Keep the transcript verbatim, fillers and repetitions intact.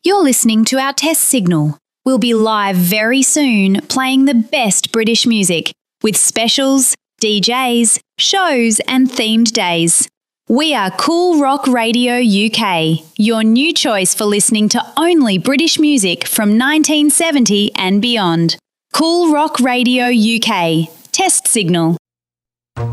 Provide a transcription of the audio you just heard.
You're listening to our test signal. We'll be live very soon playing the best British music with specials, D Js, shows and themed days. We are Cool Rock Radio U K, your new choice for listening to only British music from nineteen seventy and beyond. Cool Rock Radio U K, test signal.